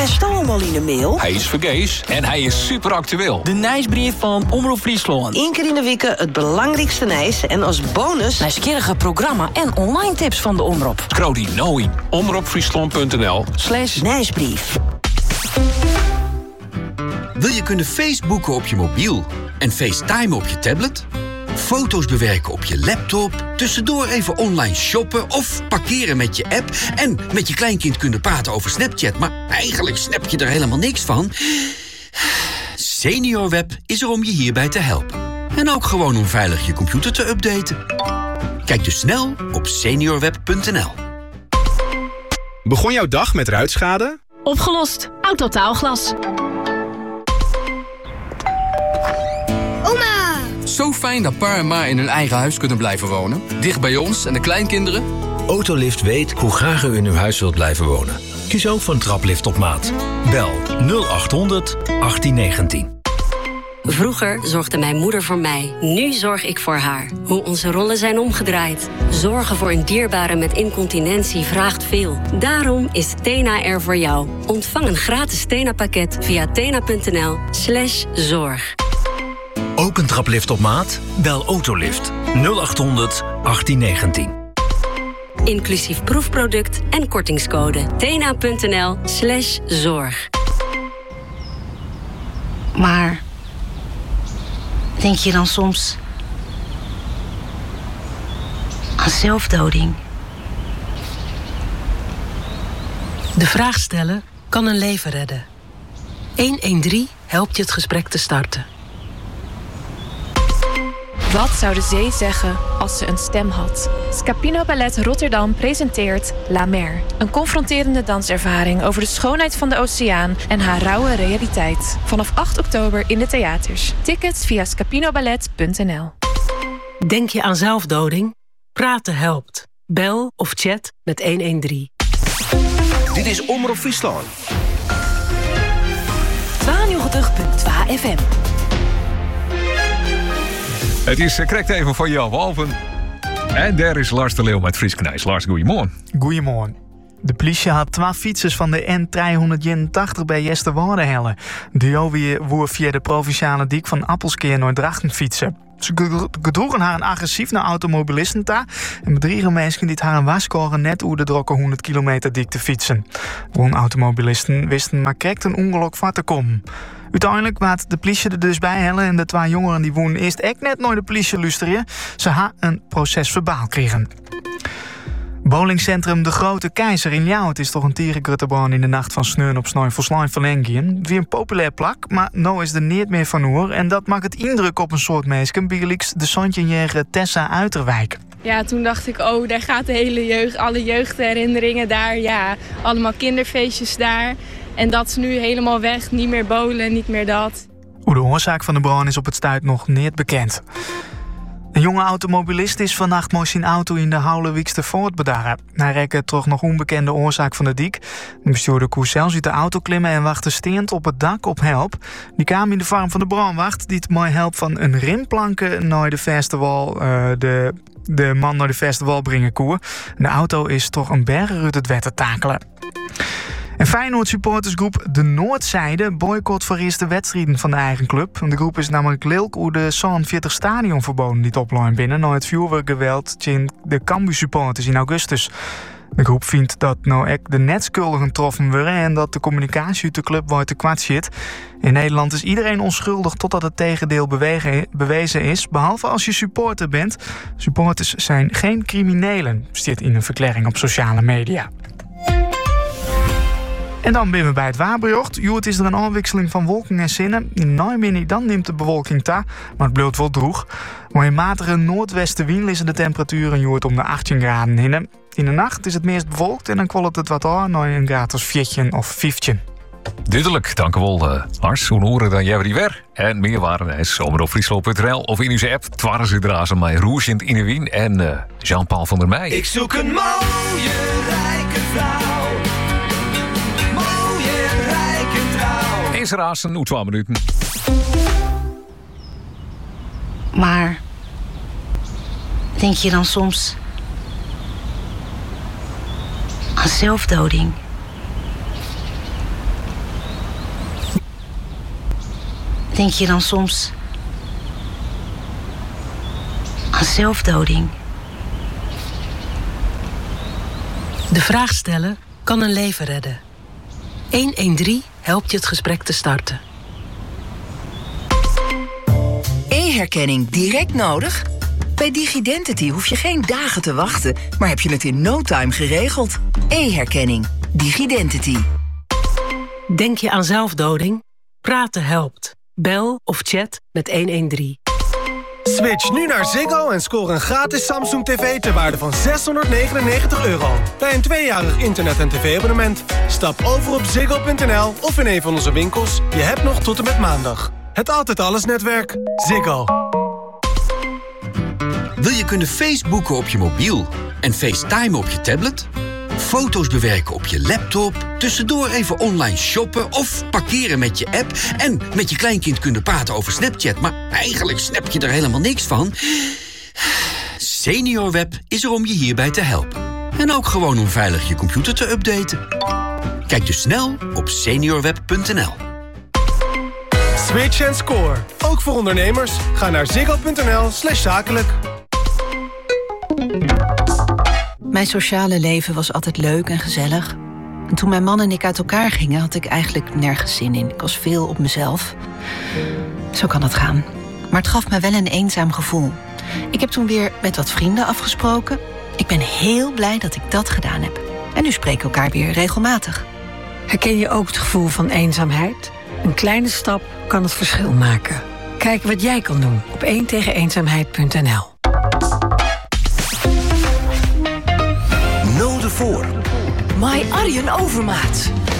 Rest allemaal in de mail? Hij is vergees en hij is super actueel. De nieuwsbrief van Omroep Friesland. Eén keer in de week het belangrijkste nieuws en als bonus nieuwsgierige programma en online tips van de Omroep. Scroll die nou in omroepfriesland.nl/nieuwsbrief. Wil je kunnen Facebooken op je mobiel en FaceTime op je tablet? Foto's bewerken op je laptop, tussendoor even online shoppen of parkeren met je app en met je kleinkind kunnen praten over Snapchat, maar eigenlijk snap je er helemaal niks van? SeniorWeb is er om je hierbij te helpen. En ook gewoon om veilig je computer te updaten. Kijk dus snel op seniorweb.nl. Begon jouw dag met ruitschade? Opgelost. Autotaalglas. Zo fijn dat pa en ma in hun eigen huis kunnen blijven wonen. Dicht bij ons en de kleinkinderen. Autolift weet hoe graag u in uw huis wilt blijven wonen. Kies ook voor een traplift op maat. Bel 0800 1819. Vroeger zorgde mijn moeder voor mij. Nu zorg ik voor haar. Hoe onze rollen zijn omgedraaid. Zorgen voor een dierbare met incontinentie vraagt veel. Daarom is Tena er voor jou. Ontvang een gratis Tena-pakket via tena.nl/zorg. Ook een traplift op maat? Bel Autolift 0800 1819. Inclusief proefproduct en kortingscode. tena.nl/zorg. Maar denk je dan soms aan zelfdoding? De vraag stellen kan een leven redden. 113 helpt je het gesprek te starten. Wat zou de zee zeggen als ze een stem had? Scapino Ballet Rotterdam presenteert La Mer. Een confronterende danservaring over de schoonheid van de oceaan en haar rauwe realiteit. Vanaf 8 oktober in de theaters. Tickets via scapinoballet.nl. Denk je aan zelfdoding? Praten helpt. Bel of chat met 113. Dit is Omroep Friesland. 92.2 FM. Het is correct even van Jan Walven. En daar is Lars de Leeuw met Fries Knijs. Lars, goeiemorgen. Goeiemorgen. De politie had 2 fietsers van de N381 bij Jesterwoude hellen. Die woer via de provinciale dik van Appelskeer naar Drachten fietsen. Ze gedroegen haar een agressief naar automobilisten ta en bedriegen mensen die haar een waskoren net oer de drokke 100 kilometer dik te fietsen. Gewoon automobilisten wisten maar correct een ongeluk van te komen. Uiteindelijk waat de politie er dus bij hellen en de 2 jongeren die woonden eerst echt net naar de politie luisteren. Ze ha een proces verbaal kregen. Bowlingcentrum De Grote Keizer in Ljouwert is toch een tierengruttebrand in de nacht van Sneun op Sneuvelslijn van Engien. Weer een populair plak, maar nou is er niet meer van hoor. En dat maakt het indruk op een soort meisje, bijgelijks de Santjenjäger Tessa Uiterwijk. Ja, toen dacht ik, oh, daar gaat de hele jeugd, alle jeugdherinneringen daar. Ja, allemaal kinderfeestjes daar. En dat is nu helemaal weg, niet meer bowlen, niet meer dat. Hoe de oorzaak van de brand is op het stuit nog niet bekend. Een jonge automobilist is vannacht met zijn auto in de Houlewiekste Voort bedaren. Hij rekte toch nog onbekende oorzaak van de dik. De bestuurder koos zelfs uit de auto klimmen en wachtte steend op het dak op help. Die kwam in de vorm van de brandwacht, die het met help van een rimplanken naar de festival, de man naar de festival brengen koer. De auto is toch een berger uit het wetter takelen. En Feyenoord supportersgroep De Noordzijde boycott voor eerst de wedstrijden van de eigen club. De groep is namelijk leuk hoe de 40 stadion verboden niet oplopen binnen na het vuurwerkgeweld tegen de Cambuur supporters in augustus. De groep vindt dat nou echt de netschuldigen getroffen worden en dat de communicatie uit de club wordt te kwad zit. In Nederland is iedereen onschuldig totdat het tegendeel bewezen is, behalve als je supporter bent. Supporters zijn geen criminelen, staat in een verklaring op sociale media. En dan ben we bij het waarbericht. Het is er een afwisseling van wolken en zinnen. In Nijmegen dan neemt de bewolking ta, maar het blijft wel droog. Maar in matige noordwestenwind is de temperatuur om de 18 graden in. In de nacht is het meest bewolkt en dan kwalt het wat aan naar een graad als 14 of 15. Duidelijk, dank u wel, Lars. Hoe horen dan jij weer weer? En meer waren is op Friesland.nl of in onze app. Twarren ze drazen mij Roesjend in de Wien en Jean-Paul van der Meij. Ik zoek een mooie, rijke vrouw. Is razen, nu 12 minuten. Maar denk je dan soms aan zelfdoding? Denk je dan soms aan zelfdoding? De vraag stellen kan een leven redden. 113 helpt je het gesprek te starten. E-herkenning direct nodig? Bij DigiDentity hoef je geen dagen te wachten, maar heb je het in no time geregeld. E-herkenning. DigiDentity. Denk je aan zelfdoding? Praten helpt. Bel of chat met 113. Switch nu naar Ziggo en score een gratis Samsung TV ter waarde van €699 bij een 2-jarig internet- en tv-abonnement. Stap over op ziggo.nl of in een van onze winkels. Je hebt nog tot en met maandag. Het Altijd Alles netwerk. Ziggo. Wil je kunnen Facebooken op je mobiel en FaceTime op je tablet? Foto's bewerken op je laptop, tussendoor even online shoppen of parkeren met je app en met je kleinkind kunnen praten over Snapchat, maar eigenlijk snap je er helemaal niks van? SeniorWeb is er om je hierbij te helpen. En ook gewoon om veilig je computer te updaten. Kijk dus snel op seniorweb.nl. Switch en score. Ook voor ondernemers. Ga naar ziggo.nl/zakelijk. Mijn sociale leven was altijd leuk en gezellig. En toen mijn man en ik uit elkaar gingen, had ik eigenlijk nergens zin in. Ik was veel op mezelf. Zo kan het gaan. Maar het gaf me wel een eenzaam gevoel. Ik heb toen weer met wat vrienden afgesproken. Ik ben heel blij dat ik dat gedaan heb. En nu spreken we elkaar weer regelmatig. Herken je ook het gevoel van eenzaamheid? Een kleine stap kan het verschil maken. Kijk wat jij kan doen op 1tegeneenzaamheid.nl. Node voor. My Arjen Overmaat.